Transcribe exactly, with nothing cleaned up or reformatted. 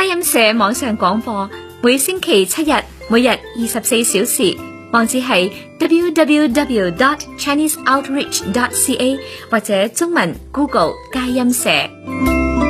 音社網上廣播，每星期七日，每日二十四小時，網址係 double-u double-u double-u dot chinese outreach dot c a 或者中文 Google 佳音社。